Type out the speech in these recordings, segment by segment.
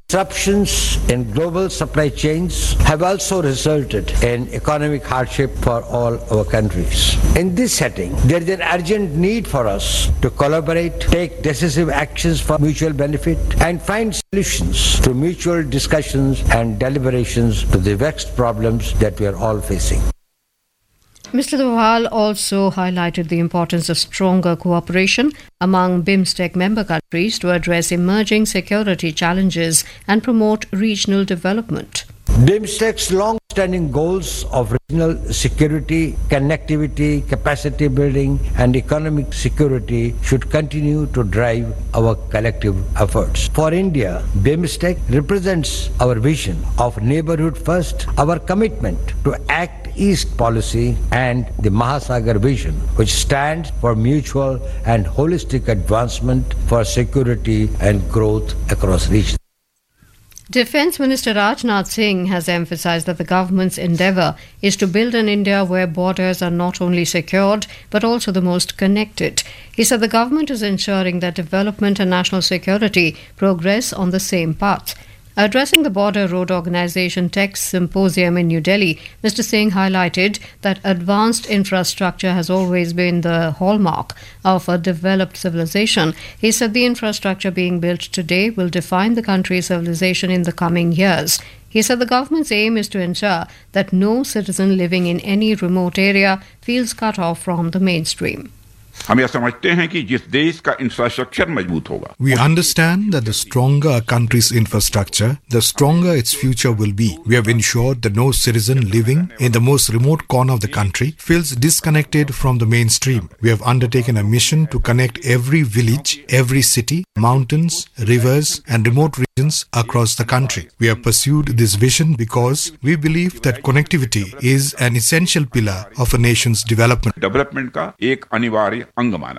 Disruptions in global supply chains have also resulted in economic hardship for all our countries. In this setting, there is an urgent need for us to collaborate, take decisive actions for mutual benefit, and find solutions to mutual discussions and deliberations to the vexed problems that we are all facing. Mr. Doval also highlighted the importance of stronger cooperation among BIMSTEC member countries to address emerging security challenges and promote regional development. BIMSTEC's long-standing goals of regional security, connectivity, capacity building, and economic security should continue to drive our collective efforts. For India, BIMSTEC represents our vision of neighborhood first, our commitment to Act East policy, and the Mahasagar vision, which stands for mutual and holistic advancement for security and growth across regions. Defence Minister Rajnath Singh has emphasised that the government's endeavour is to build an India where borders are not only secured but also the most connected. He said the government is ensuring that development and national security progress on the same path. Addressing the Border Road Organisation Tech Symposium in New Delhi, Mr. Singh highlighted that advanced infrastructure has always been the hallmark of a developed civilization. He said the infrastructure being built today will define the country's civilization in the coming years. He said the government's aim is to ensure that no citizen living in any remote area feels cut off from the mainstream. हम यह समझते हैं कि जिस देश का infrastructure मजबूत होगा. We understand that the stronger a country's infrastructure, the stronger its future will be. We have ensured that no citizen living in the most remote corner of the country feels disconnected from the mainstream. We have undertaken a mission to connect every village, every city, mountains, rivers, and remote regions across the country. We have pursued this vision because we believe that connectivity is an essential pillar of a nation's development. Development का एक अनिवार्य अंग माना.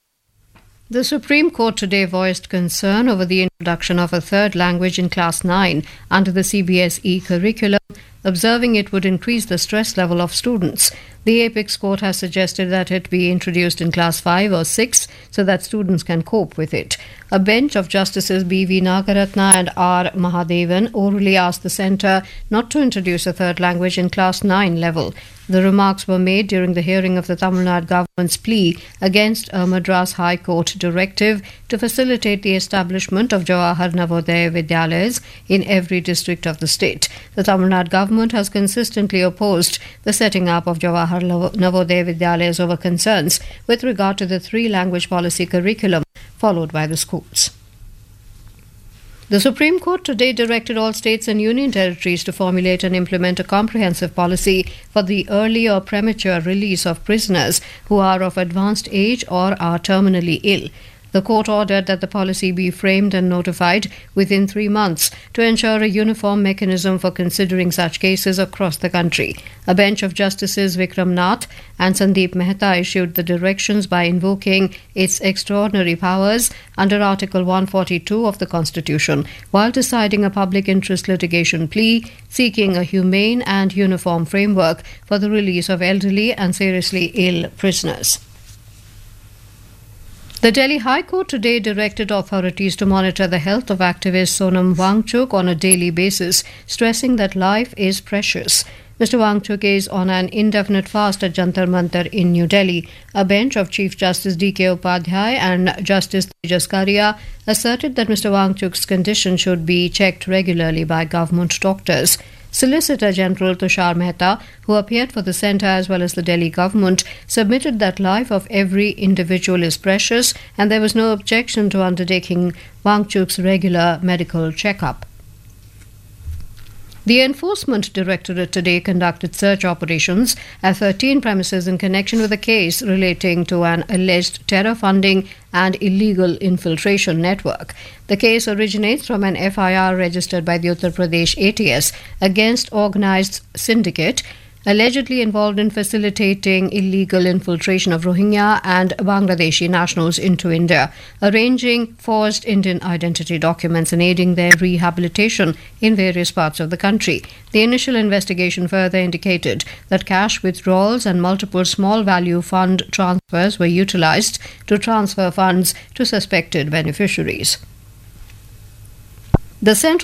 The Supreme Court today voiced concern over the introduction of a third language in Class 9 under the CBSE curriculum, observing it would increase the stress level of students. The Apex Court has suggested that it be introduced in Class 5 or 6 so that students can cope with it. A bench of Justices B.V. Nagaratna and R. Mahadevan orally asked the Centre not to introduce a third language in Class 9 level. The remarks were made during the hearing of the Tamil Nadu government's plea against a Madras High Court directive to facilitate the establishment of Jawahar Navodaya Vidyalayas in every district of the state. The Tamil Nadu government has consistently opposed the setting up of Jawahar Navodaya Vidyalayas over concerns with regard to the three-language policy curriculum followed by the schools. The Supreme Court today directed all states and union territories to formulate and implement a comprehensive policy for the early or premature release of prisoners who are of advanced age or are terminally ill. The court ordered that the policy be framed and notified within 3 months to ensure a uniform mechanism for considering such cases across the country. A bench of Justices Vikram Nath and Sandeep Mehta issued the directions by invoking its extraordinary powers under Article 142 of the Constitution, while deciding a public interest litigation plea seeking a humane and uniform framework for the release of elderly and seriously ill prisoners. The Delhi High Court today directed authorities to monitor the health of activist Sonam Wangchuk on a daily basis, stressing that life is precious. Mr. Wangchuk is on an indefinite fast at Jantar Mantar in New Delhi. A bench of Chief Justice D.K. Upadhyay and Justice Tejas Karia asserted that Mr. Wangchuk's condition should be checked regularly by government doctors. Solicitor General Tushar Mehta, who appeared for the centre as well as the Delhi government, submitted that life of every individual is precious and there was no objection to undertaking Wangchuk's regular medical check-up. The Enforcement Directorate today conducted search operations at 13 premises in connection with a case relating to an alleged terror funding and illegal infiltration network. The case originates from an FIR registered by the Uttar Pradesh ATS against organised syndicate allegedly involved in facilitating illegal infiltration of Rohingya and Bangladeshi nationals into India, arranging forged Indian identity documents and aiding their rehabilitation in various parts of the country. The initial investigation further indicated that cash withdrawals and multiple small value fund transfers were utilized to transfer funds to suspected beneficiaries. The Central